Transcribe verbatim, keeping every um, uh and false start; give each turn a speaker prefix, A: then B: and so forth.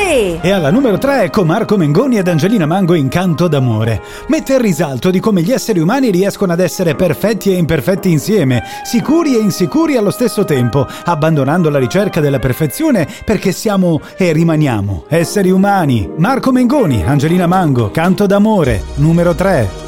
A: tre.
B: E alla numero tre ecco Marco Mengoni ed Angelina Mango in Canto d'amore. Mette il risalto di come gli esseri umani riescono ad essere perfetti e imperfetti insieme, sicuri e insicuri allo stesso tempo, abbandonando la ricerca della perfezione perché siamo e rimaniamo esseri umani. Marco Mengoni, Angelina Mango, Canto d'amore, numero tre.